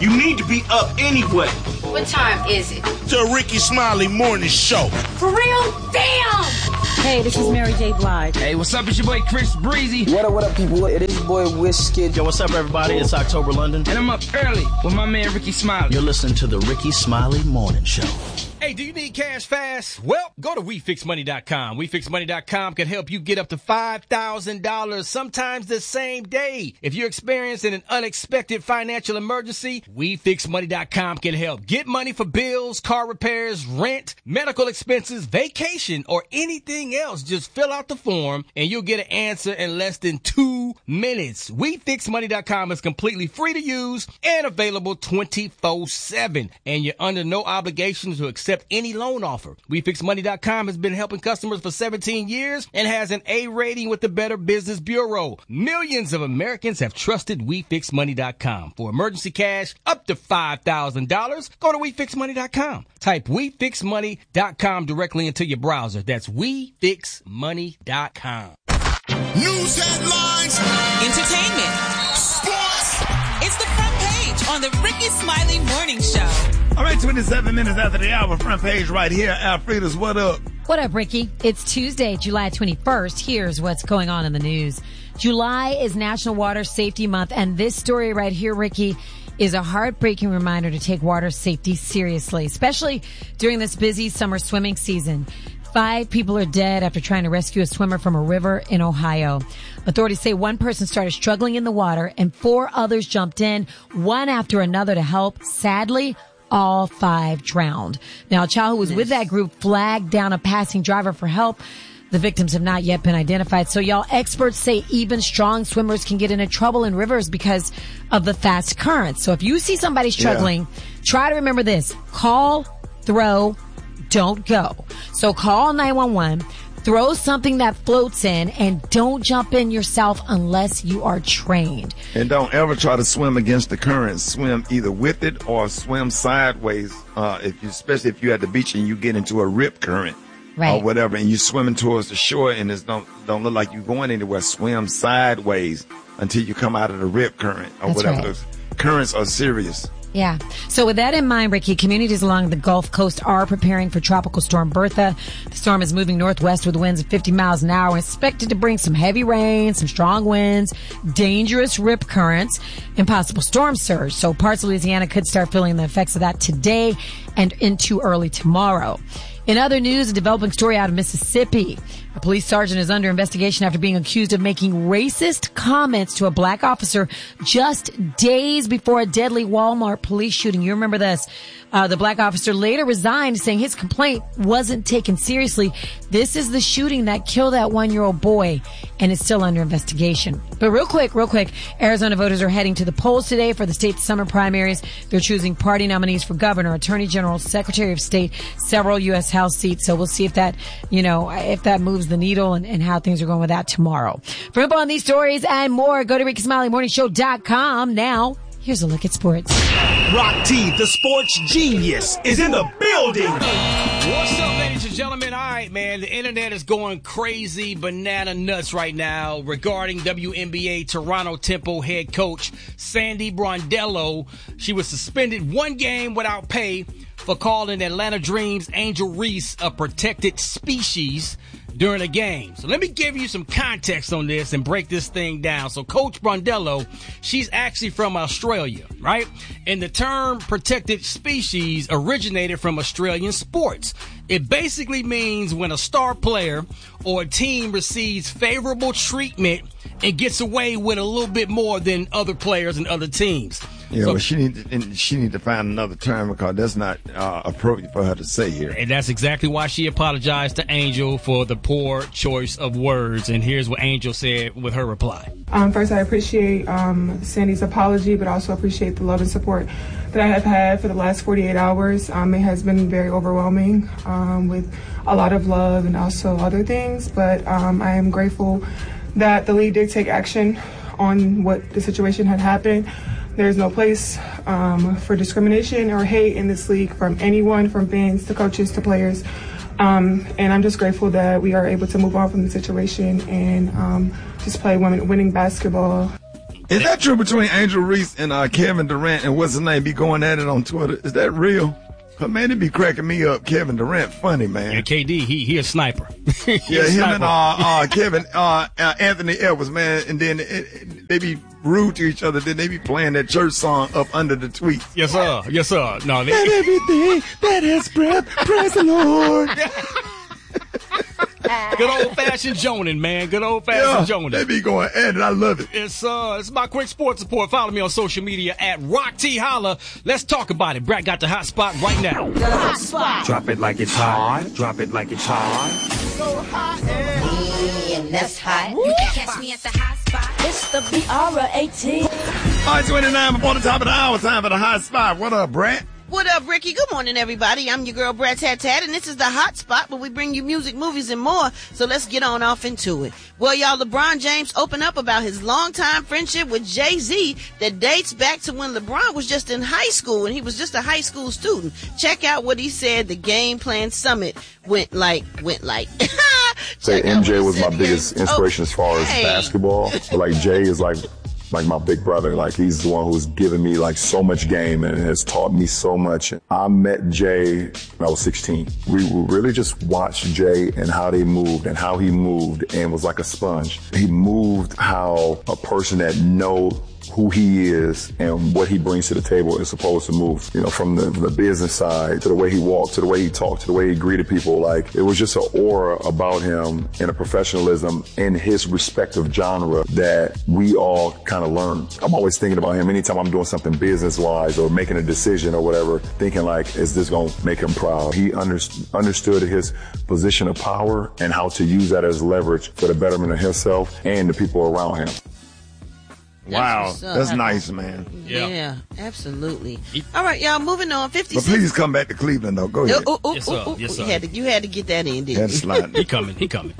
You need to be up anyway. What time is it? The Ricky Smiley Morning Show. For real? Damn! Hey, this is Mary J. Blige. Hey, what's up? It's your boy Chris Breezy. What up, people? It is your boy Wizkid. Yo, what's up, everybody? It's October London. And I'm up early with my man Ricky Smiley. You're listening to the Ricky Smiley Morning Show. Hey, do you need cash fast? Well, go to WeFixMoney.com. WeFixMoney.com can help you get up to $5,000, sometimes the same day. If you're experiencing an unexpected financial emergency, WeFixMoney.com can help. Get money for bills, car repairs, rent, medical expenses, vacation, or anything else. Just fill out the form and you'll get an answer in less than 2 minutes. WeFixMoney.com is completely free to use and available 24/7. And you're under no obligation to accept any loan offer. WeFixMoney.com has been helping customers for 17 years and has an A rating with the Better Business Bureau. Millions of Americans have trusted WeFixMoney.com. For emergency cash up to $5,000, go to WeFixMoney.com. Type WeFixMoney.com directly into your browser. That's WeFixMoney.com. News headlines. Entertainment. Sports. It's the front page on the Ricky Smiley Morning Show. All right, 27 minutes after the hour, front page right here. Alfreda's What Up? What up, Ricky? It's Tuesday, July 21st. Here's what's going on in the news. July is National Water Safety Month, and this story right here, Ricky, is a heartbreaking reminder to take water safety seriously, especially during this busy summer swimming season. 5 people are dead after trying to rescue a swimmer from a river in Ohio. Authorities say one person started struggling in the water and 4 others jumped in, one after another to help. Sadly, all 5 drowned. Now, a child who was with that group flagged down a passing driver for help. The victims have not yet been identified. So, y'all, experts say even strong swimmers can get into trouble in rivers because of the fast currents. So if you see somebody struggling, try to remember this. Call, throw, don't go. So call 911. Throw something that floats in and don't jump in yourself unless you are trained. And don't ever try to swim against the current. Swim either with it or swim sideways. Especially if you're at the beach and you get into a rip current or whatever, and you're swimming towards the shore and it don't look like you're going anywhere. Swim sideways until you come out of the rip current or That's whatever. right. Those currents are serious. Yeah. So with that in mind, Ricky, communities along the Gulf Coast are preparing for Tropical Storm Bertha. The storm is moving northwest with winds of 50 miles an hour, expected to bring some heavy rain, some strong winds, dangerous rip currents, and possible storm surge. So parts of Louisiana could start feeling the effects of that today and into early tomorrow. In other news, a developing story out of Mississippi. A police sergeant is under investigation after being accused of making racist comments to a black officer just days before a deadly Walmart police shooting. You remember this. The black officer later resigned, saying his complaint wasn't taken seriously. This is the shooting that killed that 1-year-old boy, and it's still under investigation. But real quick, Arizona voters are heading to the polls today for the state's summer primaries. They're choosing party nominees for governor, attorney general, secretary of state, several U.S. House seats. So we'll see if that, if that moves the needle and how things are going with that tomorrow. For info on these stories and more, go to RickySmileyMorningShow.com. Now, here's a look at sports. Rock T, the sports genius, is in the building. What's up, ladies and gentlemen? All right, man, the internet is going crazy banana nuts right now regarding WNBA Toronto Temple head coach Sandy Brondello. She was suspended 1 game without pay for calling Atlanta Dreams' Angel Reese a protected species during a game. So let me give you some context on this and break this thing down. So Coach Brondello, she's actually from Australia, right? And the term protected species originated from Australian sports. It basically means when a star player or a team receives favorable treatment and gets away with a little bit more than other players and other teams. Yeah, well, she need to find another term because that's not appropriate for her to say here. And that's exactly why she apologized to Angel for the poor choice of words. And here's what Angel said with her reply. First, I appreciate Sandy's apology, but also appreciate the love and support that I have had for the last 48 hours. It has been very overwhelming with a lot of love and also other things. But I am grateful that the league did take action on what the situation had happened. There's no place for discrimination or hate in this league from anyone, from fans to coaches to players. And I'm just grateful that we are able to move on from the situation and just play winning basketball. Is that true between Angel Reese and Kevin Durant and what's his name be going at it on Twitter? Is that real? Cause man, it be cracking me up. Kevin Durant, funny man. Yeah, KD, he a sniper. Yeah, him and Kevin, Anthony Edwards, man, and then they be rude to each other. Then they be playing that church song up under the tweets. Yes, sir. Yes, sir. No, let everything that has breath, praise the Lord. Good old-fashioned Jonan, man. Good old-fashioned Jonan. They be going at it. I love it. It's my quick sports report. Follow me on social media at Rock T Holla. Let's talk about it. Brad got the hot spot right now. The hot spot. Drop it like it's hot. Drop it like it's hot. So hot and that's hot. You can catch me at the hot spot. It's the BR18. All right, 29 before the top of the hour. Time for the hot spot. What up, Brad? What up, Ricky? Good morning, everybody. I'm your girl, Brat Tat Tat, and this is the hot spot where we bring you music, movies, and more. So let's get on off into it. Well, y'all, LeBron James opened up about his longtime friendship with Jay-Z that dates back to when LeBron was just in high school and he was just a high school student. Check out what he said the Game Plan Summit went like. Say MJ was my biggest inspiration as far as basketball. But like Jay is like my big brother. Like he's the one who's given me like so much game and has taught me so much. I met Jay when I was 16. We really just watched Jay and how they moved and how he moved and was like a sponge. He moved how a person that knows who he is and what he brings to the table is supposed to move, you know, from the business side to the way he walked, to the way he talked, to the way he greeted people. Like, it was just an aura about him and a professionalism in his respective genre that we all kind of learn. I'm always thinking about him anytime I'm doing something business-wise or making a decision or whatever, thinking like, is this going to make him proud? He understood his position of power and how to use that as leverage for the betterment of himself and the people around him. Wow, that's nice, man. Yeah, absolutely. All right, y'all, moving on. 50 But please come back to Cleveland, though. Go ahead. Yes, sir. You had to get that in, didn't you? That's slide. He coming.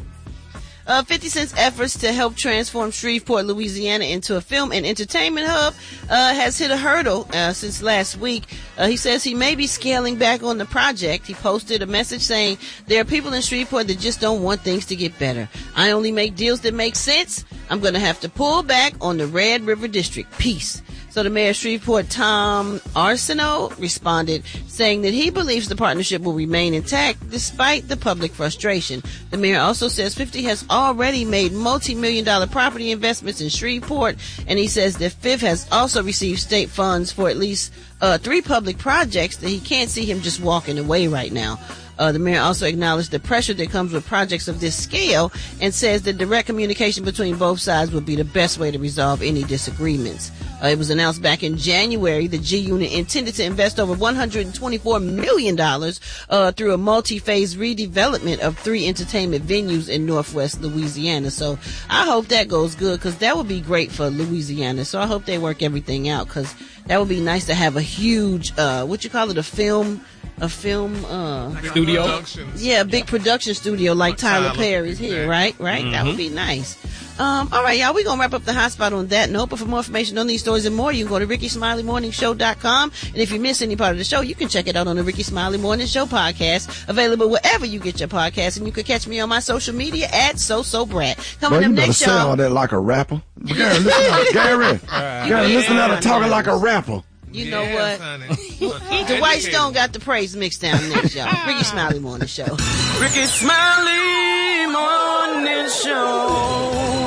50 Cent's efforts to help transform Shreveport, Louisiana into a film and entertainment hub has hit a hurdle since last week. He says he may be scaling back on the project. He posted a message saying, there are people in Shreveport that just don't want things to get better. I only make deals that make sense. I'm going to have to pull back on the Red River District. Peace. So the mayor of Shreveport, Tom Arsenault, responded saying that he believes the partnership will remain intact despite the public frustration. The mayor also says 50 has already made multi-million-dollar property investments in Shreveport, and he says that Fifth has also received state funds for at least 3 public projects that he can't see him just walking away right now. The mayor also acknowledged the pressure that comes with projects of this scale and says that direct communication between both sides would be the best way to resolve any disagreements. It was announced back in January that G-Unit intended to invest over $124 million through a multi-phase redevelopment of 3 entertainment venues in Northwest Louisiana. So I hope that goes good because that would be great for Louisiana. So I hope they work everything out because that would be nice to have a huge, a film studio. Yeah, a big production studio like Tyler Perry's here, right? Mm-hmm. That would be nice. All right, y'all, we're going to wrap up the hotspot on that note. But for more information on these stories and more, you can go to RickySmileyMorningShow.com. And if you miss any part of the show, you can check it out on the Ricky Smiley Morning Show podcast, available wherever you get your podcast. And you can catch me on my social media at SoSoBrat. Coming up next, y'all. You better say all that like a rapper. Gary, listen to her talking like a rapper. You know what? Dwight Stone got the praise mixed down next, y'all. Ricky Smiley Morning Show. Ricky Smiley Morning Show.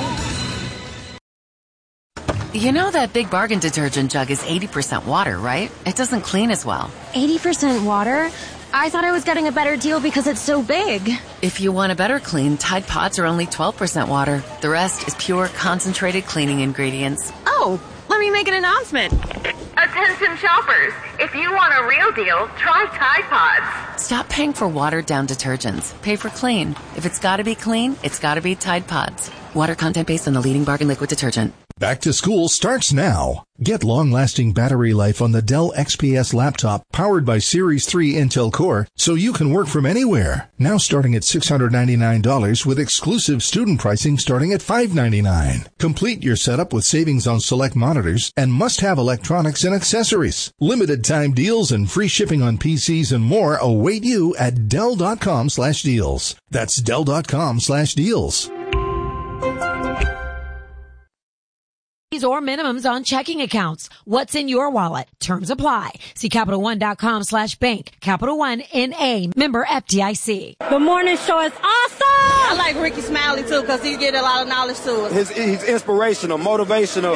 You know that Big Bargain detergent jug is 80% water, right? It doesn't clean as well. 80% water? I thought I was getting a better deal because it's so big. If you want a better clean, Tide Pods are only 12% water. The rest is pure, concentrated cleaning ingredients. Oh, let me make an announcement. Attention shoppers, if you want a real deal, try Tide Pods. Stop paying for watered-down detergents. Pay for clean. If it's gotta be clean, it's gotta be Tide Pods. Water content based on the leading bargain liquid detergent. Back to school starts now. Get long-lasting battery life on the Dell XPS laptop powered by Series 3 Intel Core so you can work from anywhere. Now starting at $699 with exclusive student pricing starting at $599. Complete your setup with savings on select monitors and must-have electronics and accessories. Limited time deals and free shipping on PCs and more await you at Dell.com/deals. That's Dell.com/deals. or minimums on checking accounts. What's in your wallet? Terms apply. See CapitalOne.com/bank. Capital One N.A. Member FDIC. The morning show is awesome. I like Ricky Smiley too because he get a lot of knowledge to us. He's inspirational, motivational.